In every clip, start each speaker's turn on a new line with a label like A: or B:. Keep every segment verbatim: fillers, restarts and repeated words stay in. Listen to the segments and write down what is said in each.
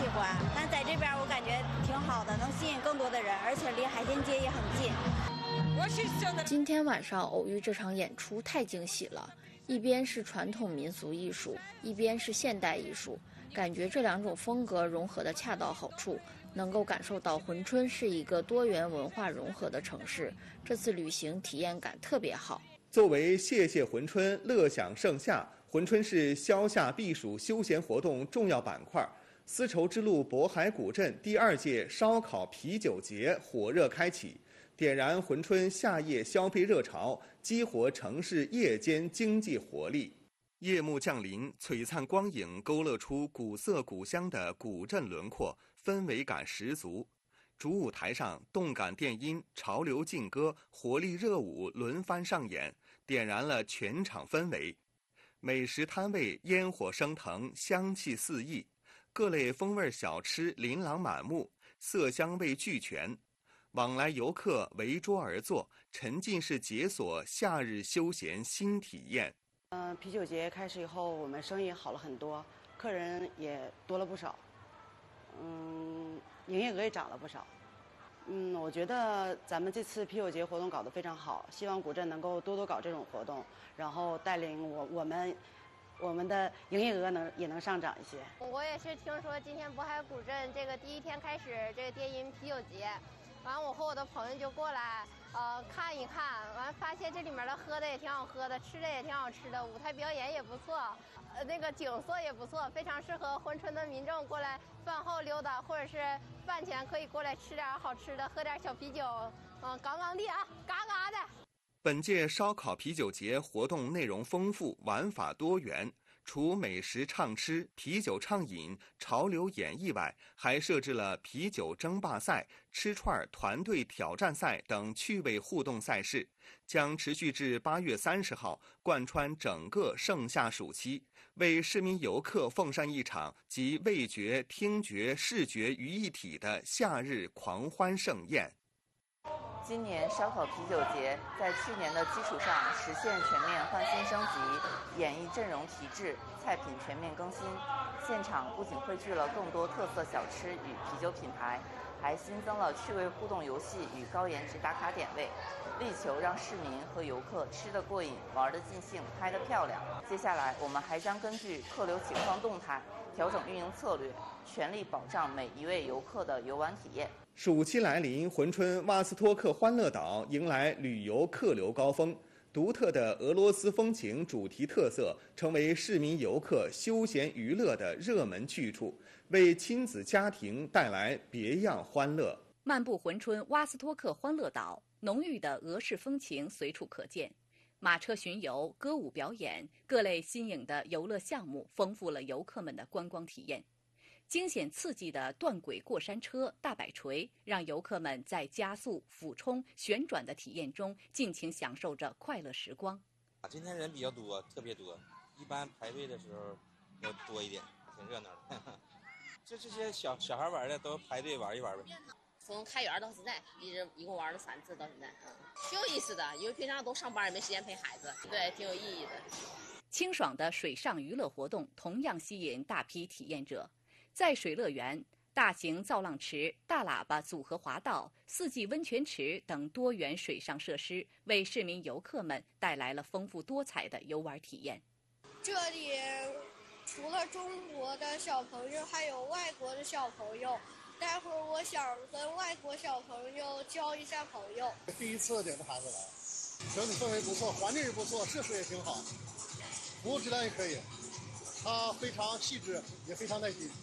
A: 喜欢。但在这边我感觉挺好的，能吸引更多的人，而且离海鲜街也很近。
B: 今天晚上偶遇这场演出太惊喜了，一边是传统民俗艺术，一边是现代艺术，感觉这两种风格融合的恰到好处，能够感受到珲春是一个多元文化融合的城市。这次旅行体验感特别好。
C: 作为谢谢珲春，乐享盛夏，珲春是消夏避暑休闲活动重要板块。丝绸之路渤海古镇第二届烧烤啤酒节火热开启，点燃珲春夏夜消费热潮，激活城市夜间经济活力。夜幕降临，璀璨光影勾勒出古色古香的古镇轮廓，氛围感十足。主舞台上，动感电音、潮流劲歌、活力热舞轮番上演，点燃了全场氛围。美食摊位烟火升腾，香气四溢，各类风味小吃琳琅满目，色香味俱全。往来游客围桌而坐，沉浸式解锁夏日休闲新体验。
D: 嗯、呃，啤酒节开始以后，我们生意好了很多，客人也多了不少，嗯，营业额也涨了不少。嗯，我觉得咱们这次啤酒节活动搞得非常好，希望古镇能够多多搞这种活动，然后带领我我们我们的营业额能也能上涨一些。
E: 我也是听说今天渤海古镇这个第一天开始这个电音啤酒节。完，我和我的朋友就过来，呃，看一看。完，发现这里面的喝的也挺好喝的，吃的也挺好吃的，舞台表演也不错，呃，那个景色也不错，非常适合珲春的民众过来饭后溜达，或者是饭前可以过来吃点好吃的，喝点小啤酒，嗯、呃，杠杠的啊，嘎嘎的。
C: 本届烧烤啤酒节活动内容丰富，玩法多元。除美食畅吃、啤酒畅饮、潮流演绎外，还设置了啤酒争霸赛、吃串团队挑战赛等趣味互动赛事，将持续至八月三十号，贯穿整个盛夏暑期，为市民游客奉上一场集味觉、听觉、视觉于一体的夏日狂欢盛宴。
F: 今年烧烤啤酒节在去年的基础上实现全面换新升级，演艺阵容提质，菜品全面更新。现场不仅汇聚了更多特色小吃与啤酒品牌，还新增了趣味互动游戏与高颜值打卡点位，力求让市民和游客吃得过瘾、玩得尽兴、拍得漂亮。接下来，我们还将根据客流情况动态调整运营策略，全力保障每一位游客的游玩体验。
C: 暑期来临，珲春瓦斯托克欢乐岛迎来旅游客流高峰，独特的俄罗斯风情主题特色成为市民游客休闲娱乐的热门去处，为亲子家庭带来别样欢乐。
G: 漫步珲春瓦斯托克欢乐岛，浓郁的俄式风情随处可见。马车巡游、歌舞表演，各类新颖的游乐项目丰富了游客们的观光体验。惊险刺激的断轨过山车、大摆锤，让游客们在加速、俯冲、旋转的体验中尽情享受着快乐时光。
H: 今天人比较多，特别多，一般排队的时候要多一点，挺热闹的。这这些小小孩玩的都排队玩一玩呗。
I: 从开园到现在，一直一共玩了三次，到现在，嗯，挺有意思的。因为平常都上班，也没时间陪孩子，对，挺有意义的。
G: 清爽的水上娱乐活动同样吸引大批体验者。在水乐园，大型造浪池、大喇叭组合滑道、四季温泉池等多元水上设施，为市民游客们带来了丰富多彩的游玩体验。
J: 这里除了中国的小朋友，还有外国的小朋友。待会儿我想跟外国小朋友交一下朋友。
K: 第一次领着孩子来，整体氛围不错，环境也不错，设施也挺好，服务质量也可以，它非常细致，也非常耐心。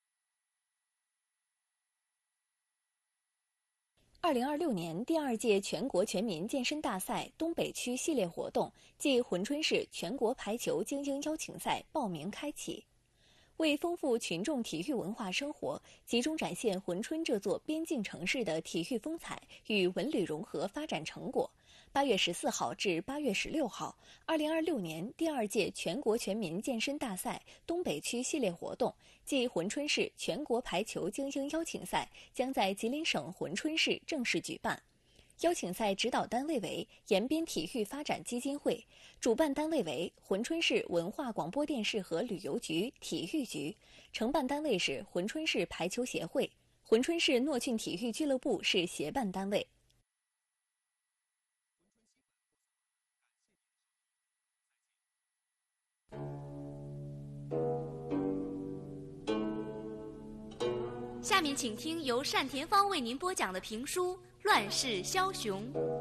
L: 二零二六年第二届全国全民健身大赛东北区系列活动暨珲春市全国排球精英邀请赛报名开启。为丰富群众体育文化生活，集中展现珲春这座边境城市的体育风采与文旅融合发展成果，八月十四号至八月十六号，二零二六年第二届全国全民健身大赛东北区系列活动暨珲春市全国排球精英邀请赛将在吉林省珲春市正式举办。 邀请赛指导单位为延边体育发展基金会，主办单位为珲春市文化广播电视和旅游局、体育局，承办单位是珲春市排球协会，珲春市诺郡体育俱乐部是协办单位。
M: 下面请听由单田芳为您播讲的评书《乱世枭雄》。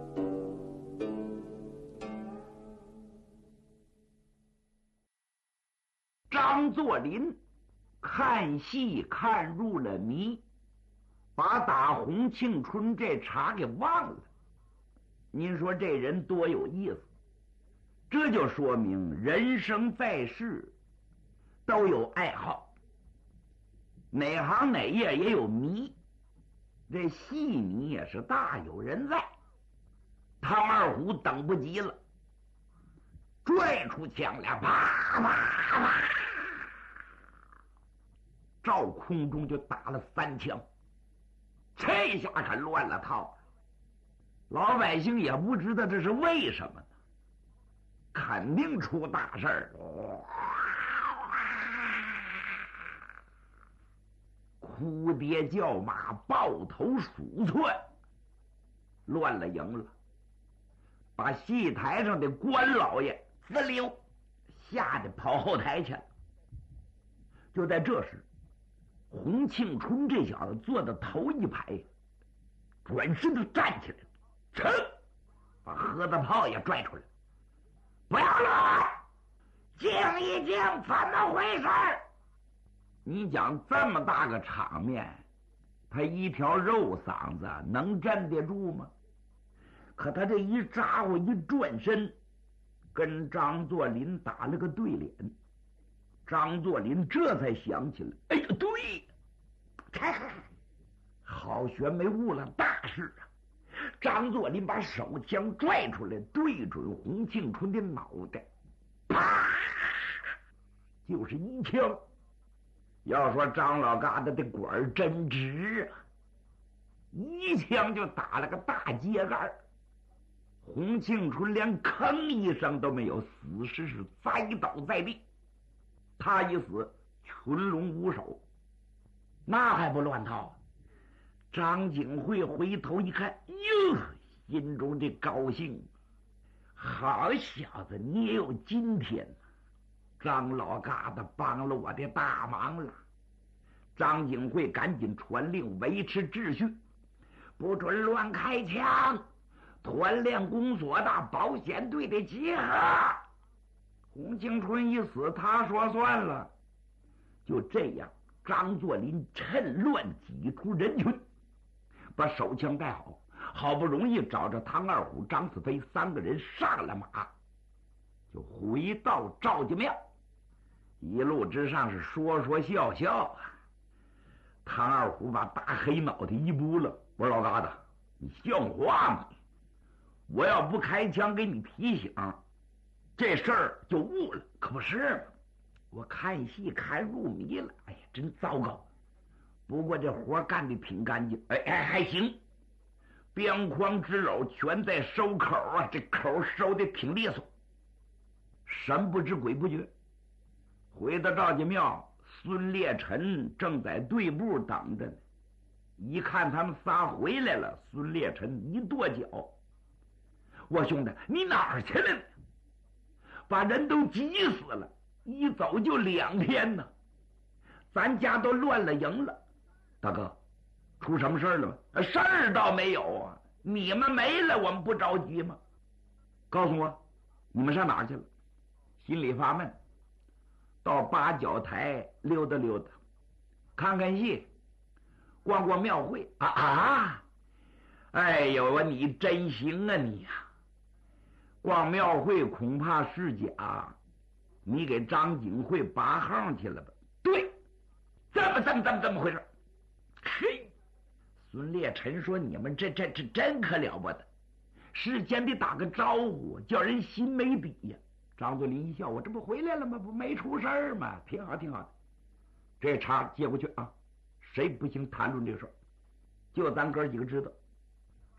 N: 张作霖看戏看入了迷，把打洪庆春这茬给忘了。您说这人多有意思，这就说明人生在世都有爱好，哪行哪业也有迷，这戏迷也是大有人在。唐二虎等不及了，拽出枪来，啪啪啪，照空中就打了三枪，这下可乱了套了。老百姓也不知道这是为什么呢，肯定出大事儿。哭爹叫马，抱头鼠窜，乱了营了，把戏台上的官老爷滋溜吓得跑后台去了。就在这时，洪庆春这小子坐在头一排，转身就站起来了，噌，把盒子炮也拽出来，不要乱，静一静，怎么回事？你讲这么大个场面，他一条肉嗓子能站得住吗？可他这一咋呼一转身，跟张作霖打了个对脸。张作霖这才想起来，哎呀，对，好悬没误了大事啊！张作霖把手枪拽出来，对准洪庆春的脑袋，啪，就是一枪。要说张老疙瘩的管真直啊，一枪就打了个大秸秆。洪庆春连吭一声都没有，死尸是栽倒在地。他一死，群龙无首，那还不乱套？张景惠回头一看，哟，心中这高兴，好小子，你也有今天。张老疙瘩帮了我的大忙了。张景惠赶紧传令维持秩序，不准乱开枪，团练公所的保险队的集合。洪庆春一死，他说算了。就这样，张作霖趁乱挤出人群，把手枪带好，好不容易找着唐二虎、张子飞三个人上了马，就回到赵家庙。一路之上是说说笑笑啊。唐二虎把大黑脑袋一拨了，我说老疙瘩，你像话吗？我要不开枪给你提醒，这事儿就误了，可不是吗？我看戏看入迷了，哎呀，真糟糕。不过这活干得挺干净，哎哎还行，边框之篓全在收口啊，这口收的挺利索。神不知鬼不觉，回到赵家庙，孙烈臣正在队部等着呢。一看他们仨回来了，孙烈臣一跺脚：“我兄弟，你哪儿去了？把人都急死了，一走就两天呢，咱家都乱了营了。大哥，出什么事儿了吗？事儿倒没有啊，你们没了，我们不着急吗？告诉我，你们上哪儿去了？心里发闷，到八角台溜达溜达，看看戏，逛逛庙会啊啊！哎呦啊，你真行啊你呀！逛庙会恐怕是假，你给张景惠拔号去了吧？对，这么这么这么这么回事？嘿，孙烈臣说：“你们这这这真可了不得，事先得打个招呼，叫人心没底呀。”张作霖一笑：“我这不回来了吗？不没出事儿吗？挺好，挺好的。这茬接过去啊，谁不行谈论这个事儿，就咱哥几个知道。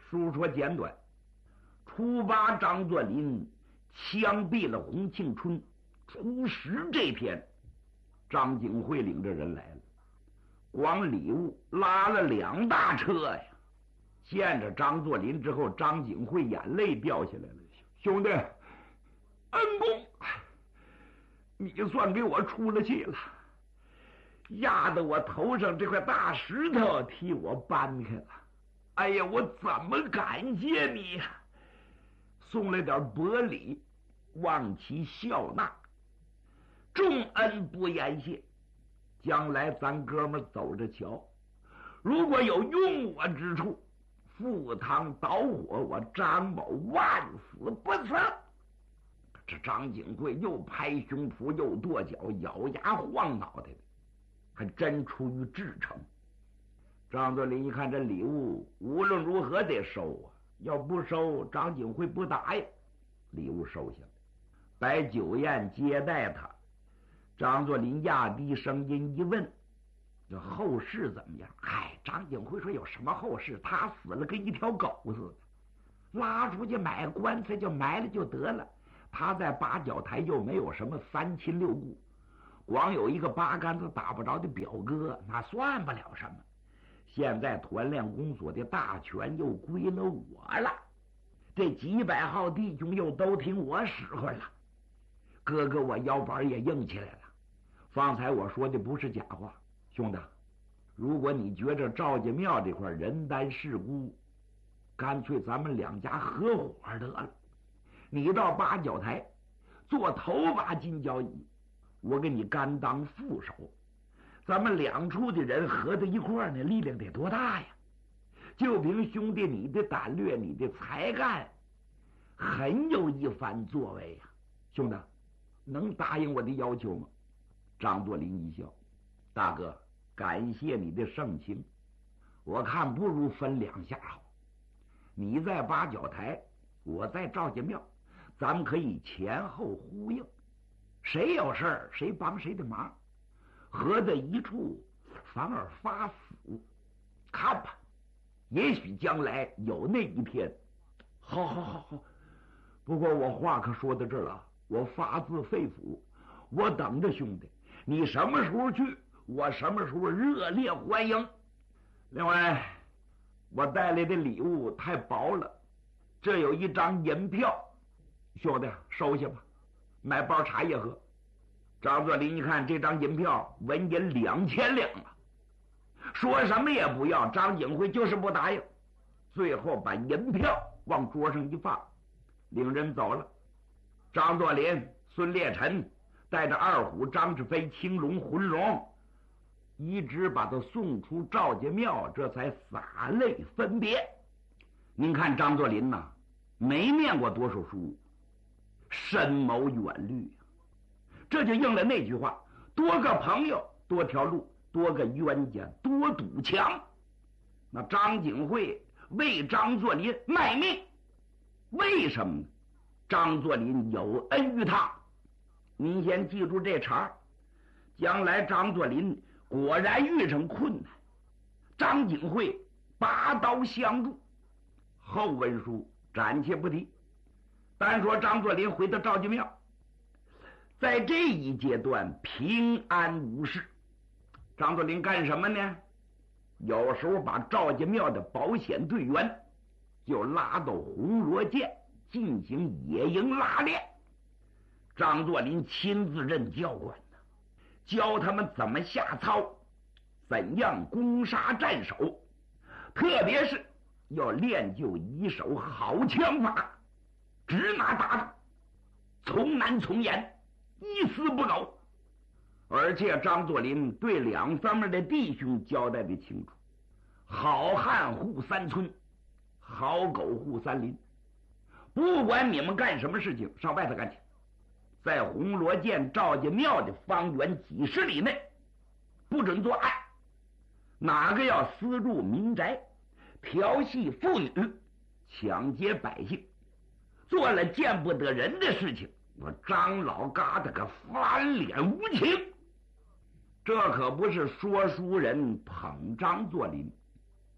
N: 书说简短，初八张作霖枪毙了洪庆春。初十这天，张景惠领着人来了，光礼物拉了两大车呀。见着张作霖之后，张景惠眼泪掉下来了。兄弟，恩公，你算给我出了气了，压得我头上这块大石头替我搬开了。哎呀，我怎么感谢你呀？送了点薄礼，望其笑纳，重恩不言谢。将来咱哥们走着瞧，如果有用我之处，赴汤蹈火，我张某万死不辞。这张景惠又拍胸脯又跺脚，咬牙晃脑袋的，还真出于至诚。张作霖一看这礼物无论如何得收啊，要不收张景惠不答应。礼物收下来，摆酒宴接待他。张作霖压低声音一问，这后事怎么样？哎，张景惠说有什么后事？他死了跟一条狗似的，拉出去买棺材就埋了就得了。他在八角台又没有什么三亲六故，光有一个八竿子打不着的表哥，那算不了什么。现在团练公所的大权又归了我了，这几百号弟兄又都听我使唤了。哥哥，我腰板也硬起来了。方才我说的不是假话，兄弟，如果你觉着赵家庙这块人单势孤，干脆咱们两家合伙得了。你到八角台做头把金交椅，我给你甘当副手。咱们两处的人合在一块儿呢，力量得多大呀？就凭兄弟你的胆略，你的才干，很有一番作为呀。兄弟，能答应我的要求吗？张作霖一笑，大哥，感谢你的盛情，我看不如分两下好。你在八角台，我在赵家庙，咱们可以前后呼应，谁有事儿谁帮谁的忙，合在一处反而发福。看吧，也许将来有那一天。好好好好，不过我话可说到这儿了，我发自肺腑，我等着兄弟，你什么时候去，我什么时候热烈欢迎。另外，我带来的礼物太薄了，这有一张银票，兄弟收下吧，买包茶叶喝。张作霖一看这张银票，纹银两千两啊，说什么也不要。张景惠就是不答应，最后把银票往桌上一放，领人走了。张作霖、孙烈臣带着二虎、张志飞、青龙、浑龙，一直把他送出赵家庙，这才洒泪分别。您看张作霖呐，没念过多少书，深谋远虑，这就应了那句话：多个朋友多条路，多个冤家多堵墙。那张景惠为张作霖卖命，为什么呢？张作霖有恩于他。您先记住这茬，将来张作霖果然遇上困难，张景惠拔刀相助。后文书暂且不提，单说张作霖回到赵家庙，在这一阶段平安无事。张作霖干什么呢？有时候把赵家庙的保险队员就拉到红罗涧进行野营拉练，张作霖亲自任教官呢，教他们怎么下操，怎样攻杀战守，特别是要练就一手好枪法，直拿打打，从难从严，一丝不苟。而且张作霖对两方面的弟兄交代的清楚：好汉护三村，好狗护三林。不管你们干什么事情，上外头干去，在红罗涧赵家庙的方圆几十里内不准作案。哪个要私入民宅，调戏妇女，抢劫百姓，做了见不得人的事情，我张老疙瘩可翻脸无情。这可不是说书人捧张作霖，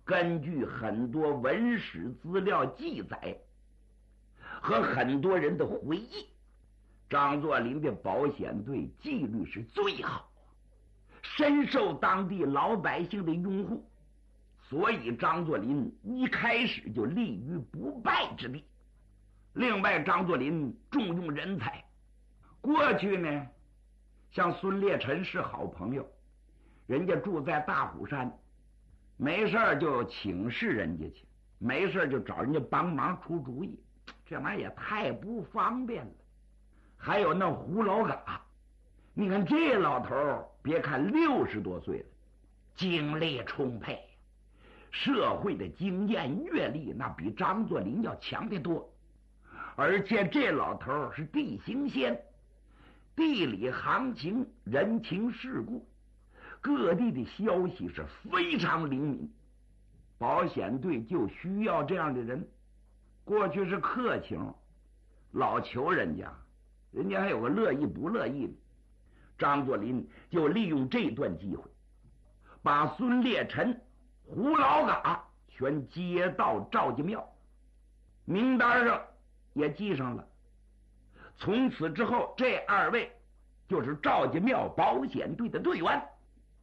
N: 根据很多文史资料记载和很多人的回忆，张作霖的保险队纪律是最好，深受当地老百姓的拥护，所以张作霖一开始就立于不败之地。另外，张作霖重用人才，过去呢，像孙烈臣是好朋友，人家住在大虎山，没事就请示人家去，没事就找人家帮忙出主意，这玩意儿也太不方便了。还有那胡老嘎，你看这老头儿，别看六十多岁了，精力充沛，社会的经验阅历那比张作霖要强得多。而且这老头儿是地形仙，地理行情、人情世故、各地的消息是非常灵敏。保险队就需要这样的人。过去是客情，老求人家，人家还有个乐意不乐意的。张作霖就利用这段机会，把孙烈臣、胡老嘎全接到赵家庙，名单上也记上了。从此之后，这二位就是赵家庙保险队的队员。